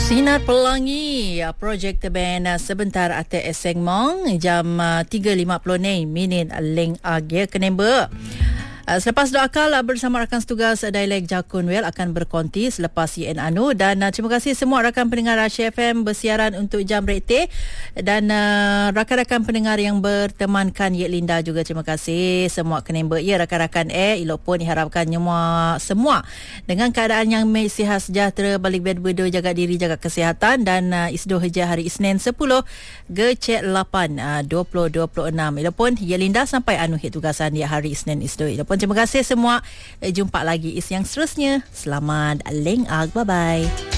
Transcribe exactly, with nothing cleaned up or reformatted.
Sinar Pelangi, projek terben sebentar ate Eseng Mong jam tiga lima puluh ni minit leng age kenembe. Uh, selepas doa akal uh, bersama rakan setugas uh, Dialek Jakun Wel akan berkonti selepas Y N Anu dan uh, terima kasih semua rakan pendengar Rasya F M bersiaran untuk jam rekte dan uh, rakan-rakan pendengar yang bertemankan Yek Linda juga terima kasih semua kenemba ya rakan-rakan eh elok pun diharapkan semua semua dengan keadaan yang sihat sejahtera balik bed berdo jaga diri jaga kesihatan dan uh, isdoh hejah hari Isnin sepuluh Gecek lapan uh, dua puluh dua puluh enam elok pun Yek Linda sampai anu hit tugasan di hari Isnin isdoh elok pun terima kasih semua. Jumpa lagi is yang seterusnya. Selamat leng ag. Bye-bye.